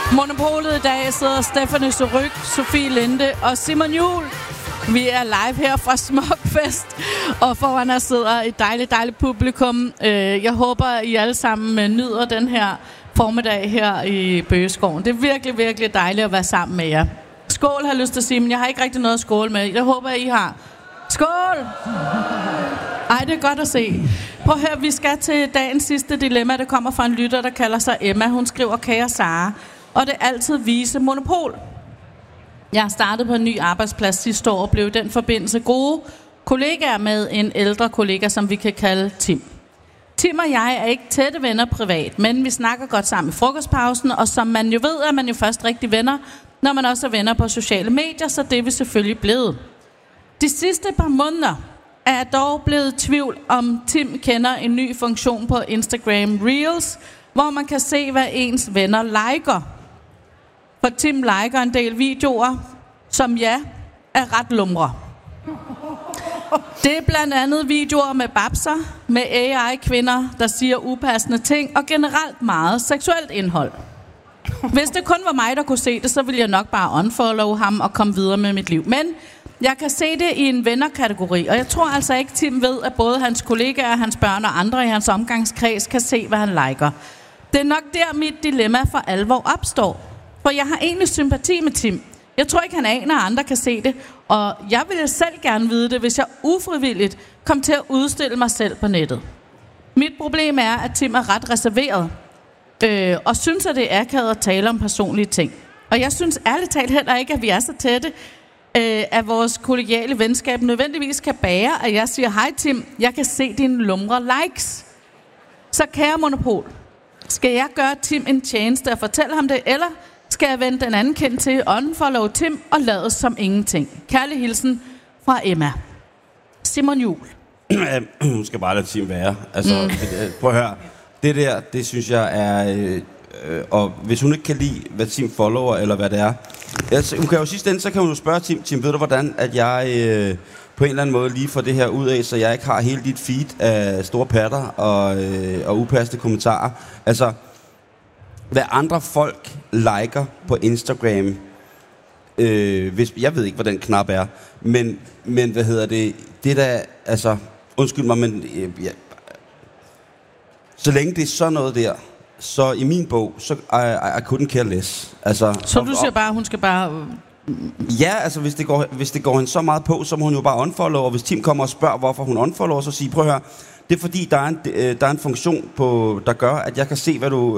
Monopolet i dag sidder Stephanie Surrugue, Sofie Linde og Simon Juhl. Vi er live her fra Smukfest, og foran os sidder et dejligt publikum. Jeg håber, I alle sammen nyder den her formiddag her i Bøgeskoven. Det er virkelig dejligt at være sammen med jer. Skål, har jeg lyst til at sige, men jeg har ikke rigtig noget at skåle med. Jeg håber, I har. Skål! Ej, det er godt at se. Prøv at høre, vi skal til dagens sidste dilemma. Det kommer fra en lytter, der kalder sig Emma. Hun skriver, kære Sara, og det er altid vise monopol. Jeg har startet på en ny arbejdsplads sidste år og blev i den forbindelse gode kollegaer med en ældre kollega, som vi kan kalde Tim. Tim og jeg er ikke tætte venner privat, men vi snakker godt sammen i frokostpausen, og som man jo ved, er man jo først rigtig venner, når man også er venner på sociale medier, så det er vi selvfølgelig blevet. De sidste par måneder er jeg dog blevet i tvivl, om Tim kender en ny funktion på Instagram Reels, hvor man kan se, hvad ens venner liker. For Tim liker en del videoer, som er ret lumre. Det er blandt andet videoer med babser, med AI-kvinder, der siger upassende ting, og generelt meget seksuelt indhold. Hvis det kun var mig, der kunne se det, så ville jeg nok bare unfollow ham og komme videre med mit liv. Men jeg kan se det i en vennerkategori, og jeg tror altså ikke, Tim ved, at både hans kollegaer, hans børn og andre i hans omgangskreds kan se, hvad han liker. Det er nok der, mit dilemma for alvor opstår. For jeg har egentlig sympati med Tim. Jeg tror ikke, han aner, at andre kan se det. Og jeg ville selv gerne vide det, hvis jeg ufrivilligt kom til at udstille mig selv på nettet. Mit problem er, at Tim er ret reserveret. Og synes, at det er akavet at tale om personlige ting. Og jeg synes ærligt talt heller ikke, at vi er så tætte, at vores kollegiale venskab nødvendigvis kan bære, at jeg siger, hej Tim, jeg kan se dine lumre likes. Så kære monopol, skal jeg gøre Tim en tjeneste og fortælle ham det, eller skal jeg vende den anden kendt til unfollow Tim og lade som ingenting? Kærlig hilsen fra Emma. Simon Juhl. Hun skal bare lade Tim være. Altså, prøv at høre. Det der, det synes jeg er... og hvis hun ikke kan lide, hvad Tim follower, eller hvad det er... Altså, hun kan jo sidst ende, så kan hun jo spørge Tim, ved du hvordan, at jeg på en eller anden måde lige får det her ud af, så jeg ikke har hele dit feed af store patter og upassende kommentarer. Altså... Hvad andre folk liker på Instagram, hvis jeg ved ikke, hvad den knap er, men hvad hedder det? Det der, altså, undskyld mig, men så længe det er sådan noget der, så i min bog, så I couldn't care less. Altså, så du siger bare, hun skal bare... Ja, altså hvis det går hende så meget på, så må hun jo bare unfollow, og hvis Tim kommer og spørger, hvorfor hun unfollower, så siger, prøv at høre, det er fordi, der er en funktion, der gør, at jeg kan se, hvad du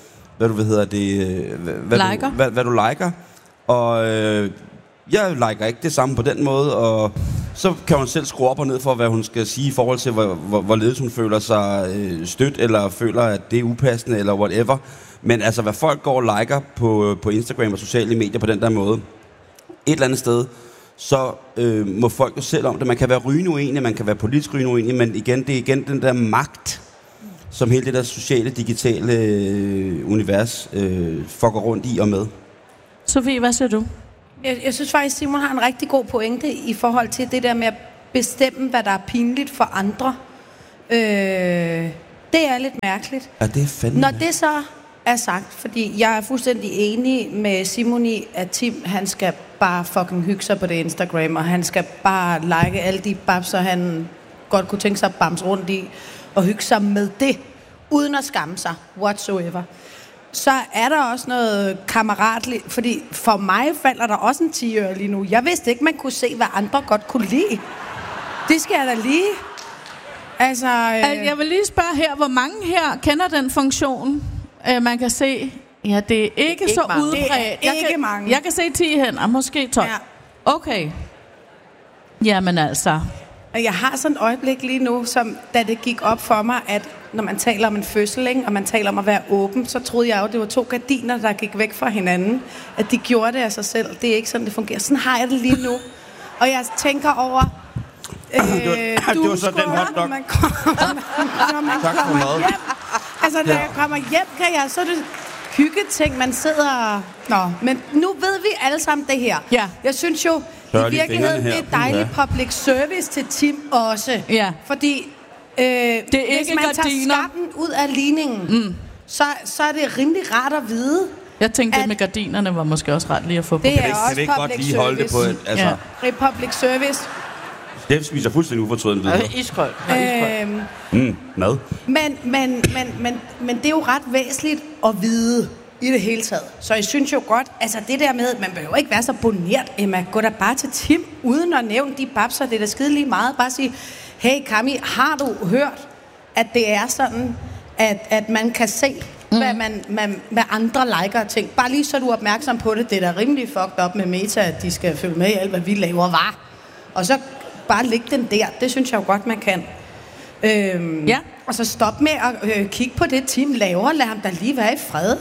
liker. Og jeg liker ikke det samme på den måde, og så kan hun selv skrue op og ned for, hvad hun skal sige i forhold til, hvorledes hun føler sig stødt, eller føler, at det er upassende, eller whatever. Men altså, hvad folk går og liker på Instagram og sociale medier på den der måde, et eller andet sted, så må folk jo selv om det. Man kan være rygende uenig, man kan være politisk rygende uenig, men igen, det er igen den der magt, som hele det der sociale, digitale univers fucker rundt i og med. Sofie, hvad siger du? Jeg synes faktisk, Simon har en rigtig god pointe i forhold til det der med at bestemme, hvad der er pinligt for andre. Det er lidt mærkeligt. Ja, det er fandme. Når det så er sagt, fordi jeg er fuldstændig enig med Simon i, at Tim, han skal bare fucking hygge sig på det Instagram, og han skal bare like alle de babser, han godt kunne tænke sig at bamse rundt i, og hygge sig med det, uden at skamme sig, whatsoever. Så er der også noget kammeratligt, fordi for mig falder der også en 10-øre lige nu. Jeg vidste ikke, man kunne se, hvad andre godt kunne lide. Det skal jeg da lige. Altså, jeg vil lige spørge her, hvor mange her kender den funktion, man kan se? Ja, det er ikke så udbredt. Det er ikke mange. Jeg kan se 10 hænder, måske 12. Ja. Okay. Jamen altså... Jeg har sådan et øjeblik lige nu, som da det gik op for mig, at når man taler om en fødsel, ikke, og man taler om at være åben, så troede jeg jo, at det var 2 gardiner, der gik væk fra hinanden. At de gjorde det af sig selv. Det er ikke sådan, det fungerer. Sådan har jeg det lige nu. Og jeg tænker over... det var så den hotdog. Når man kommer hjem. Altså, når jeg kommer hjem, kan jeg... Så er det hyggeting, man sidder... Nå, men nu ved vi alle sammen det her. Ja. Jeg synes jo... I virkeligheden, det er dejligt public service til Tim også. Ja. Fordi det er hvis man tager skatten ud af ligningen, så er det rimelig rart at vide, Jeg tænkte, det med gardinerne var måske også ret lige at få på. Det er Kan også vi ikke godt lige holde det på et, altså... Ja. Republic Service. Det spiser fuldstændig ufortrødent videre. Iskold. Mad. Men det er jo ret væsentligt at vide i det hele taget. Så jeg synes jo godt, altså det der med, man behøver ikke være så bonert, Emma. Gå da bare til Tim, uden at nævne de babser. Det er da skide lige meget. Bare sige, hey Kami, har du hørt, at det er sådan, at man kan se, hvad andre liker og ting. Bare lige så du er opmærksom på det. Det er da rimelig fucked up med Meta, at de skal følge med i alt, hvad vi laver, var. Og så bare lægge den der. Det synes jeg jo godt, man kan. Ja. Og så stop med at kigge på det, Tim laver. Lad ham da lige være i fred.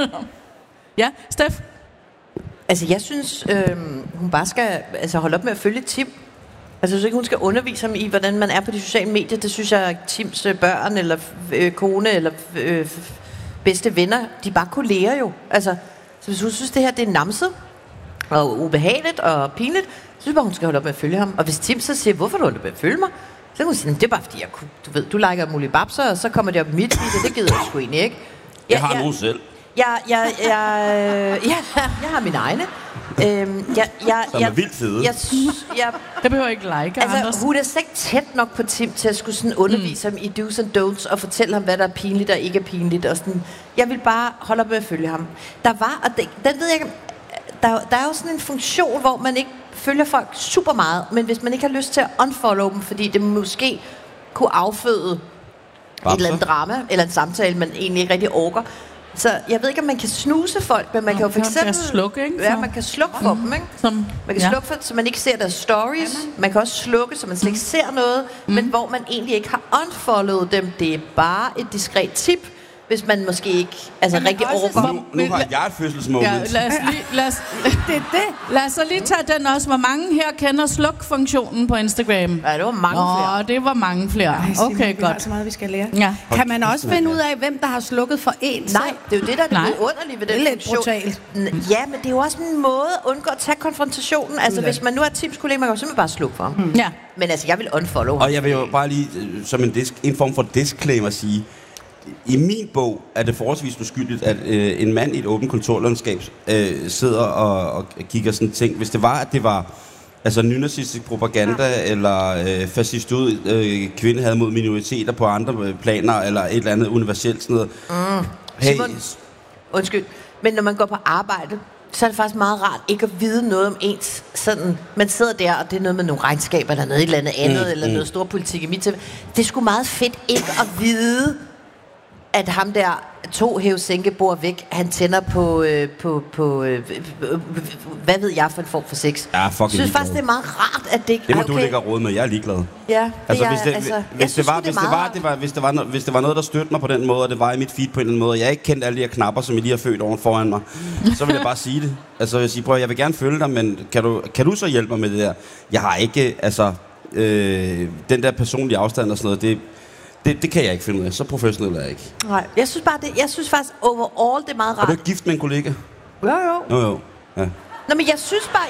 Ja, Steff? Altså, jeg synes, hun bare skal holde op med at følge Tim. Altså, jeg synes ikke, hun skal undervise ham i, hvordan man er på de sociale medier. Det synes jeg, Tims børn, eller kone, eller bedste venner, de er bare kolleger jo. Altså, så hvis hun synes, det her det er namset, og ubehageligt og pinligt, så synes jeg bare, hun skal holde op med at følge ham. Og hvis Tim så siger, hvorfor du holder med at følge mig? Så kan hun sige, det er bare fordi, du liker mulige babser, og så kommer det op i mit video, det gider jeg sgu egentlig ikke. Jeg har nogen selv. Jeg har mine egne. Som er vildt fede. Jeg behøver ikke like altså, Anders. hun er slet ikke tæt nok på Tim til at skulle sådan undervise ham i do's and don'ts og fortælle ham, hvad der er pinligt og ikke er pinligt. Og sådan. Jeg vil bare holde op med at følge ham. Den ved jeg ikke, der er jo sådan en funktion, hvor man ikke følger folk super meget, men hvis man ikke har lyst til at unfollow dem, fordi det måske kunne afføde et eller andet drama, eller en samtale, man egentlig ikke rigtig orker. Så jeg ved ikke, om man kan snuse folk, men man kan jo for eksempel... slukke, ikke? Ja, man kan slukke for dem, ikke? Man kan slukke for, så man ikke ser deres stories. Man kan også slukke, så man slet ikke ser noget, men hvor man egentlig ikke har unfollowet dem. Det er bare et diskret tip, hvis man måske ikke rigtig orker. Nu har jeg et fødselsmoment. Ja, lad os så lige tage den også. Hvor mange her kender sluk-funktionen på Instagram? Ja, det var mange flere. Det var mange flere. Okay, vi har godt. så meget, vi skal lære. Ja. Kan man også finde ud af, hvem der har slukket for en? Nej, det er jo det, der er det underlige ved den det er lidt funktion. brutalt. Ja, men det er jo også en måde at undgå at tage konfrontationen. Altså, hvis man nu er Tims kollega, man kan jo simpelthen bare slukke for ham. Ja. Men altså, jeg vil unfollow ham. Og jeg vil jo bare lige, som en form for disclaimer sige, i min bog er det forholdsvis uskyldigt, at en mand i et åbent kontorlandskab sidder og kigger sådan ting. Hvis det var, at det var nynazistisk propaganda, eller fascist kvinde havde mod minoriteter på andre planer, eller et eller andet universelt sådan noget. Hey. Simon, undskyld, men når man går på arbejde, så er det faktisk meget rart ikke at vide noget om ens sådan... Man sidder der, og det er noget med nogle regnskaber, eller noget et eller andet, eller noget stor politik i mit tilfælde. Det er sgu meget fedt ikke at vide, at ham der 2 hæve-sænke-bord væk, han tænder på hvad ved jeg for en form for sex. Ja, jeg synes faktisk, det er meget rart, at det ikke... Det må du ikke have råd med, jeg er ligeglad. Ja, hvis det var noget, der støttede mig på den måde, og det var i mit feed på en eller anden måde, og jeg ikke kendte alle de her knapper, som I lige har født foran mig, så vil jeg bare sige det. Altså, jeg siger, prøv, jeg vil gerne følge dig, men kan du så hjælpe mig med det der? Jeg har ikke, den der personlige afstand og sådan noget, det kan jeg ikke finde ud af. Så professionel er jeg ikke. Nej, jeg synes faktisk overall, det er meget rart. Er du ikke gift med en kollega? Jo. Ja. Nå, men jeg synes bare,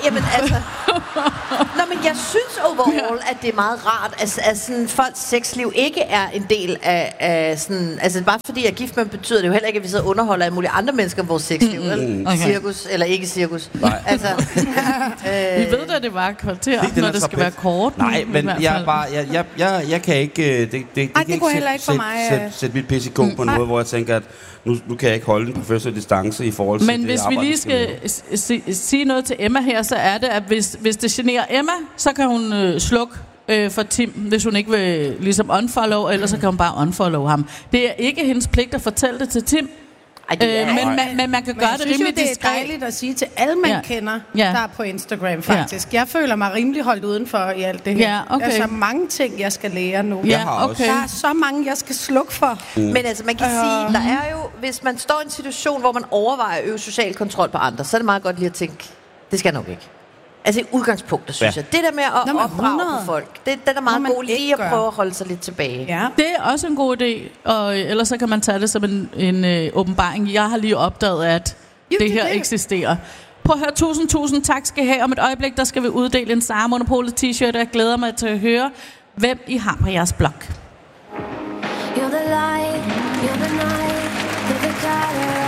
jeg synes overall, at det er meget rart, at sådan folks sexliv ikke er en del af sådan... Altså, bare fordi jeg er gift med, betyder det jo heller ikke, at vi så underholder alle mulige andre mennesker om vores sexliv, okay. Cirkus eller ikke cirkus. Nej. Altså, vi ved da, det var et kvarter, når det skal være kort. Nej, men jeg kan ikke... Det kunne heller ikke for mig... Sætte mit pis i kog på en måde, hvor jeg tænker, at nu kan jeg ikke holde en professionel distance i forhold til men hvis vi lige skal sige noget til Emma her, så er det, at hvis det generer Emma, så kan hun slukke for Tim, hvis hun ikke vil ligesom unfollow, eller så kan hun bare unfollow ham. Det er ikke hendes pligt at fortælle det til Tim. Men man kan gøre det rimelig diskret. Det er dejligt at sige til alle, man kender, der er på Instagram, faktisk. Jeg føler mig rimelig holdt udenfor i alt det her. Ja, okay. Der er så mange ting, jeg skal lære nu. Ja, okay. Der er så mange, jeg skal slukke for. Men altså, man kan sige, der er jo, hvis man står i en situation, hvor man overvejer at øve social kontrol på andre, så er det meget godt lige at tænke, det skal jeg nok ikke. Altså i udgangspunktet, synes jeg. Det der med at opdrage på folk, det er meget god lige at prøve at holde sig lidt tilbage. Ja. Det er også en god idé, og ellers så kan man tage det som en åbenbaring. Jeg har lige opdaget, at det her eksisterer. Prøv at høre, tusind tak skal I have. Om et øjeblik, der skal vi uddele en Sara Monopolet t-shirt, og jeg glæder mig til at høre, hvem I har på jeres blog. You're the light, you're the night, you're the color